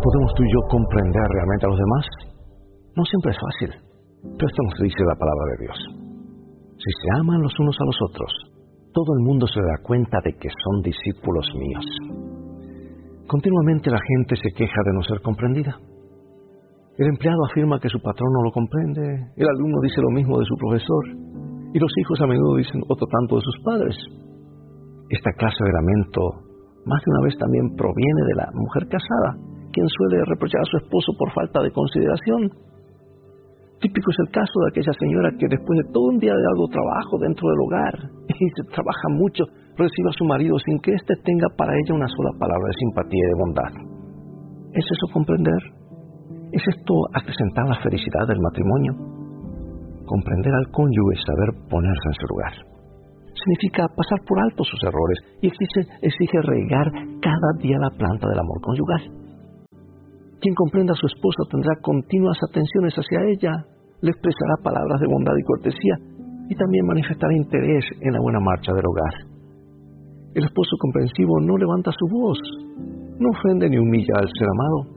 ¿Podemos tú y yo comprender realmente a los demás? No siempre es fácil, pero esto nos dice la palabra de Dios. Si se aman los unos a los otros, todo el mundo se da cuenta de que son discípulos míos. Continuamente la gente se queja de no ser comprendida. El empleado afirma que su patrón no lo comprende, el alumno dice lo mismo de su profesor, y los hijos a menudo dicen otro tanto de sus padres. Esta clase de lamento, más de una vez también proviene de la mujer casada, quien suele reprochar a su esposo por falta de consideración. Típico es el caso de aquella señora que después de todo un día de arduo trabajo dentro del hogar, y se trabaja mucho, recibe a su marido sin que éste tenga para ella una sola palabra de simpatía y de bondad. ¿Es eso comprender? ¿Es esto acrecentar la felicidad del matrimonio? Comprender al cónyuge es saber ponerse en su lugar. Significa pasar por alto sus errores y exige regar cada día la planta del amor conyugal. Quien comprenda a su esposa tendrá continuas atenciones hacia ella, le expresará palabras de bondad y cortesía y también manifestará interés en la buena marcha del hogar. El esposo comprensivo no levanta su voz, no ofende ni humilla al ser amado.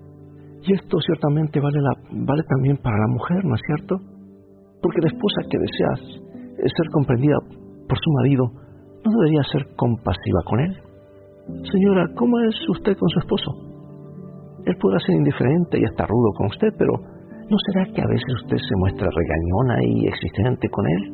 Y esto ciertamente vale también para la mujer, ¿no es cierto? Porque la esposa que desea ser comprendida por su marido no debería ser compasiva con él. Señora, ¿cómo es usted con su esposo? Él podrá ser indiferente y hasta rudo con usted, pero ¿no será que a veces usted se muestra regañona y exigente con él?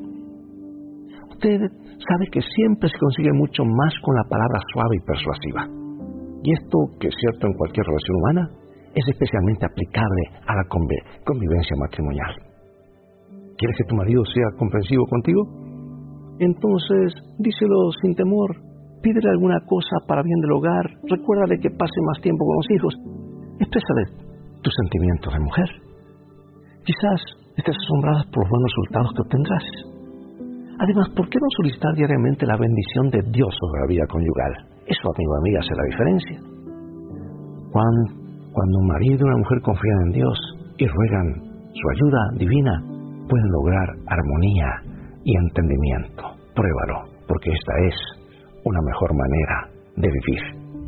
Usted sabe que siempre se consigue mucho más con la palabra suave y persuasiva. Y esto, que es cierto en cualquier relación humana, es especialmente aplicable a la convivencia matrimonial. ¿Quieres que tu marido sea comprensivo contigo? Entonces, díselo sin temor. Pídele alguna cosa para bien del hogar. Recuérdale que pase más tiempo con los hijos. Exprésale tus sentimientos de mujer. Quizás estés asombrada por los buenos resultados que obtendrás. Además, ¿por qué no solicitar diariamente la bendición de Dios sobre la vida conyugal? Eso, amigo y amiga, hace la diferencia. Cuando un marido y una mujer confían en Dios y ruegan su ayuda divina, pueden lograr armonía y entendimiento. Pruébalo, porque esta es una mejor manera de vivir.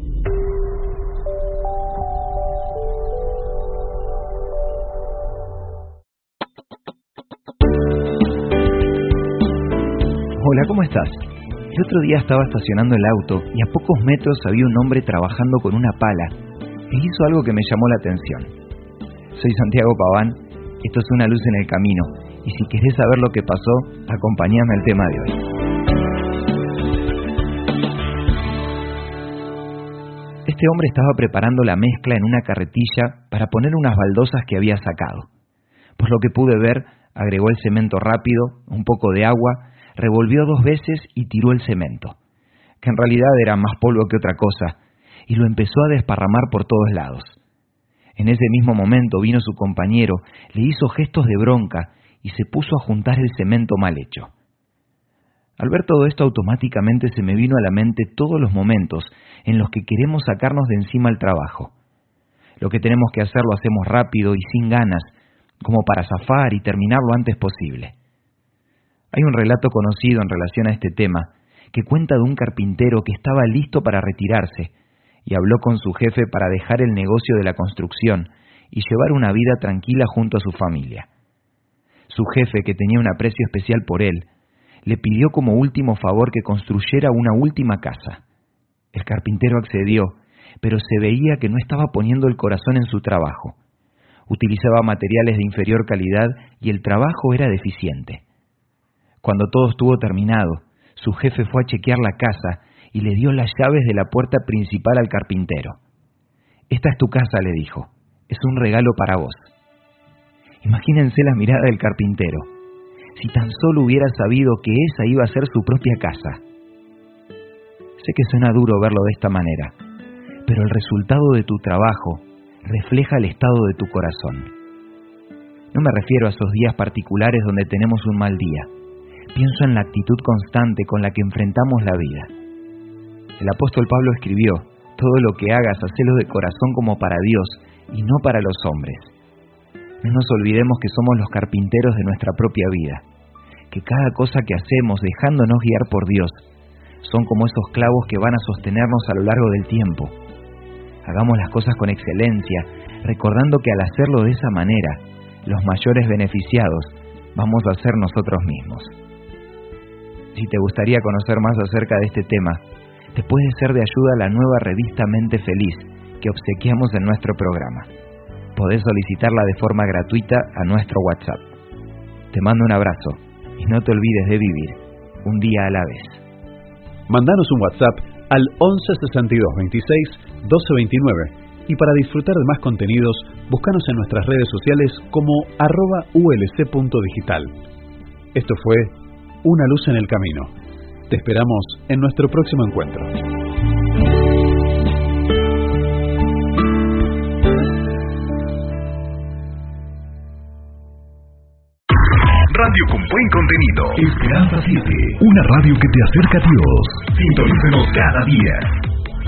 Hola, ¿cómo estás? El otro día estaba estacionando el auto y a pocos metros había un hombre trabajando con una pala e hizo algo que me llamó la atención. Soy Santiago Paván, esto es Una luz en el camino, y si querés saber lo que pasó, acompáñame al tema de hoy. Este hombre estaba preparando la mezcla en una carretilla para poner unas baldosas que había sacado. Por lo que pude ver, agregó el cemento rápido, un poco de agua, revolvió 2 veces y tiró el cemento, que en realidad era más polvo que otra cosa, y lo empezó a desparramar por todos lados. En ese mismo momento vino su compañero, le hizo gestos de bronca y se puso a juntar el cemento mal hecho. Al ver todo esto, automáticamente se me vino a la mente todos los momentos en los que queremos sacarnos de encima el trabajo. Lo que tenemos que hacer lo hacemos rápido y sin ganas, como para zafar y terminar lo antes posible. Hay un relato conocido en relación a este tema que cuenta de un carpintero que estaba listo para retirarse y habló con su jefe para dejar el negocio de la construcción y llevar una vida tranquila junto a su familia. Su jefe, que tenía un aprecio especial por él, le pidió como último favor que construyera una última casa. El carpintero accedió, pero se veía que no estaba poniendo el corazón en su trabajo. Utilizaba materiales de inferior calidad y el trabajo era deficiente. Cuando todo estuvo terminado, su jefe fue a chequear la casa y le dio las llaves de la puerta principal al carpintero. «Esta es tu casa», le dijo. «Es un regalo para vos». Imagínense la mirada del carpintero. Si tan solo hubiera sabido que esa iba a ser su propia casa. Sé que suena duro verlo de esta manera, pero el resultado de tu trabajo refleja el estado de tu corazón. No me refiero a esos días particulares donde tenemos un mal día. Pienso en la actitud constante con la que enfrentamos la vida. El apóstol Pablo escribió: «Todo lo que hagas, hacelo de corazón como para Dios y no para los hombres». No nos olvidemos que somos los carpinteros de nuestra propia vida, que cada cosa que hacemos dejándonos guiar por Dios son como esos clavos que van a sostenernos a lo largo del tiempo. Hagamos las cosas con excelencia, recordando que al hacerlo de esa manera, los mayores beneficiados vamos a ser nosotros mismos. Si te gustaría conocer más acerca de este tema, te puede ser de ayuda la nueva revista Mente Feliz que obsequiamos en nuestro programa. Podés solicitarla de forma gratuita a nuestro WhatsApp. Te mando un abrazo y no te olvides de vivir un día a la vez. Mandanos un WhatsApp al 11 62 26 12 29 y para disfrutar de más contenidos, búscanos en nuestras redes sociales como @ulc.digital. Esto fue Una luz en el camino. Te esperamos en nuestro próximo encuentro. Radio con buen contenido. Esperanza 7, una radio que te acerca a Dios. Sintonícenos cada día.